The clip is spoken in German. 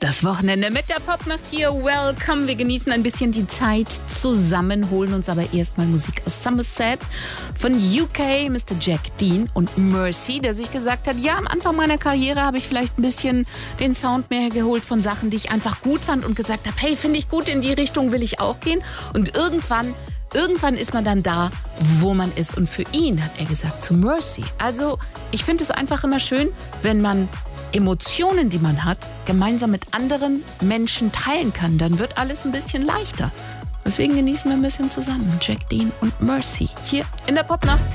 Das Wochenende mit der Popnacht hier. Welcome. Wir genießen ein bisschen die Zeit zusammen, holen uns aber erstmal Musik aus Somerset von UK, Mr. Jack Dean und Mercy, der sich gesagt hat, ja, am Anfang meiner Karriere habe ich vielleicht ein bisschen den Sound mehr geholt von Sachen, die ich einfach gut fand und gesagt habe, hey, finde ich gut, in die Richtung will ich auch gehen. Und irgendwann ist man dann da, wo man ist. Und für ihn hat er gesagt, zu Mercy. Also ich finde es einfach immer schön, wenn man Emotionen, die man hat, gemeinsam mit anderen Menschen teilen kann. Dann wird alles ein bisschen leichter. Deswegen genießen wir ein bisschen zusammen. Jack Dean und Mercy hier in der Popnacht.